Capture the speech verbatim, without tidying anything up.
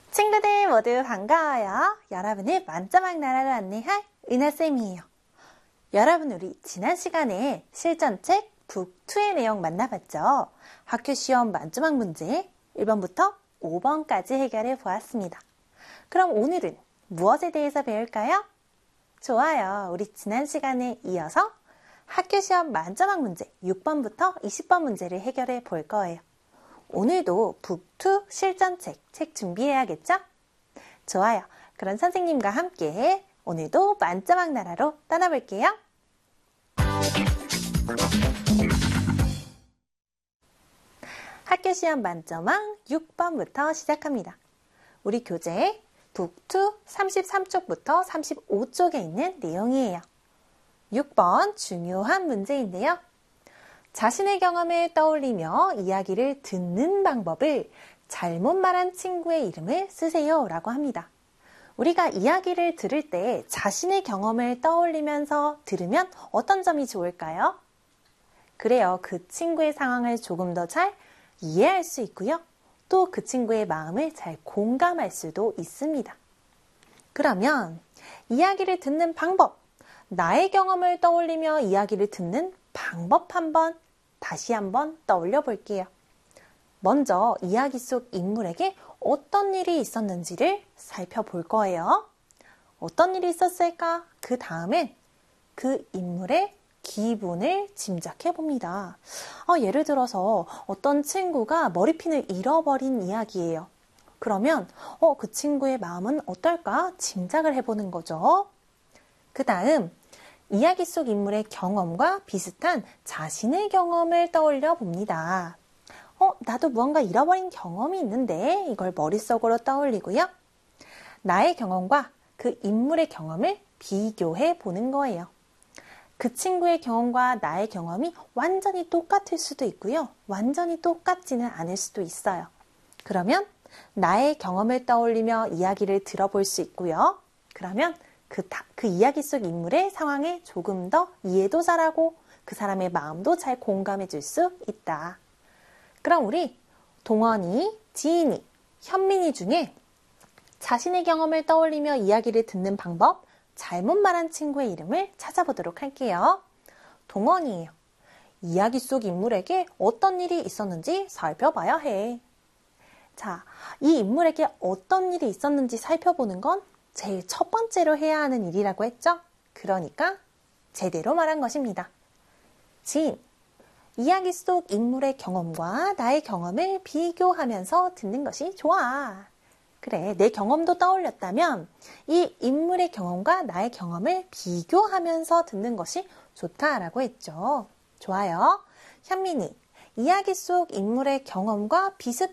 친구들 모두 반가워요. 여러분을 만점학 나라로 안내할 은하쌤이에요. 여러분, 우리 지난 시간에 실전책 북이의 내용 만나봤죠? 학교시험 만점학 문제 일 번부터 오 번까지 해결해 보았습니다. 그럼 오늘은 무엇에 대해서 배울까요? 좋아요. 우리 지난 시간에 이어서 학교시험 만점학 문제 육 번부터 이십 번 문제를 해결해 볼 거예요. 오늘도 북이 실전책 책 준비해야겠죠? 좋아요. 그럼 선생님과 함께 오늘도 만점학 나라로 떠나볼게요. 학교시험 만점학 육 번부터 시작합니다. 우리 교재 북이 삼십삼 쪽부터 삼십오 쪽에 있는 내용이에요. 육 번 중요한 문제인데요. 자신의 경험을 떠올리며 이야기를 듣는 방법을 잘못 말한 친구의 이름을 쓰세요 라고 합니다. 우리가 이야기를 들을 때 자신의 경험을 떠올리면서 들으면 어떤 점이 좋을까요? 그래요. 그 친구의 상황을 조금 더 잘 이해할 수 있고요. 또 그 친구의 마음을 잘 공감할 수도 있습니다. 그러면 이야기를 듣는 방법, 나의 경험을 떠올리며 이야기를 듣는 방법 한번 다시 한번 떠올려 볼게요. 먼저 이야기 속 인물에게 어떤 일이 있었는지를 살펴볼 거예요. 어떤 일이 있었을까? 그 다음엔 그 인물의 기분을 짐작해 봅니다. 어, 예를 들어서 어떤 친구가 머리핀을 잃어버린 이야기예요. 그러면 어, 그 친구의 마음은 어떨까? 짐작을 해보는 거죠. 그 다음 이야기 속 인물의 경험과 비슷한 자신의 경험을 떠올려 봅니다. 어, 나도 무언가 잃어버린 경험이 있는데 이걸 머릿속으로 떠올리고요. 나의 경험과 그 인물의 경험을 비교해 보는 거예요. 그 친구의 경험과 나의 경험이 완전히 똑같을 수도 있고요. 완전히 똑같지는 않을 수도 있어요. 그러면 나의 경험을 떠올리며 이야기를 들어볼 수 있고요. 그러면 그, 다, 그 이야기 속 인물의 상황에 조금 더 이해도 잘하고 그 사람의 마음도 잘 공감해 줄 수 있다. 그럼 우리 동원이, 지인이, 현민이 중에 자신의 경험을 떠올리며 이야기를 듣는 방법, 잘못 말한 친구의 이름을 찾아보도록 할게요. 동원이에요. 이야기 속 인물에게 어떤 일이 있었는지 살펴봐야 해. 자, 이 인물에게 어떤 일이 있었는지 살펴보는 건 제일 첫 번째로 해야 하는 일이라고 했죠? 그러니까 제대로 말한 것입니다. 지인, 이야기 속 인물의 경험과 나의 경험을 비교하면서 듣는 것이 좋아. 그래, 내 경험도 떠올렸다면 이 인물의 경험과 나의 경험을 비교하면서 듣는 것이 좋다라고 했죠. 좋아요. 현민이, 이야기 속 인물의 경험과 비슷